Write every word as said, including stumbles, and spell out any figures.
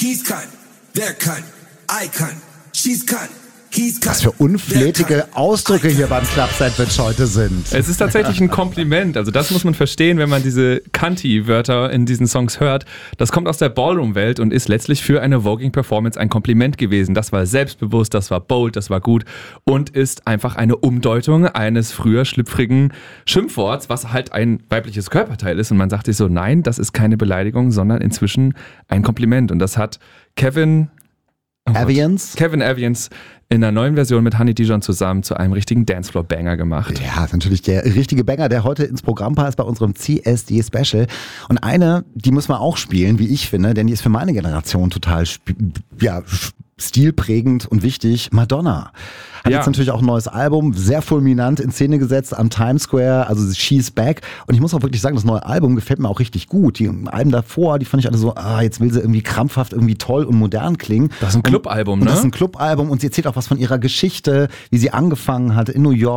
he's cut, they're cut, I cut, she's cut. Was für unflätige Ausdrücke hier beim Club-Sandwich heute sind. Es ist tatsächlich ein Kompliment. Also das muss man verstehen, wenn man diese Cunty-Wörter in diesen Songs hört. Das kommt aus der Ballroom-Welt und ist letztlich für eine Voguing-Performance ein Kompliment gewesen. Das war selbstbewusst, das war bold, das war gut und ist einfach eine Umdeutung eines früher schlüpfrigen Schimpfworts, was halt ein weibliches Körperteil ist. Und man sagt sich so, nein, das ist keine Beleidigung, sondern inzwischen ein Kompliment. Und das hat Kevin... Oh Aviance? Kevin Aviance in einer neuen Version mit Honey Dijon zusammen zu einem richtigen Dancefloor-Banger gemacht. Ja, ist natürlich der richtige Banger, der heute ins Programm passt bei unserem C S D-Special. Und eine, die muss man auch spielen, wie ich finde, denn die ist für meine Generation total sp- ja, stilprägend und wichtig. Madonna. Hat Ja. jetzt natürlich auch ein neues Album, sehr fulminant in Szene gesetzt am Times Square, also She's Back. Und ich muss auch wirklich sagen, das neue Album gefällt mir auch richtig gut. Die Alben davor, die fand ich alle so, ah, jetzt will sie irgendwie krampfhaft, irgendwie toll und modern klingen. Das ist ein Clubalbum, ne? Und das ist ein Clubalbum und sie erzählt auch was von ihrer Geschichte, wie sie angefangen hat in New York.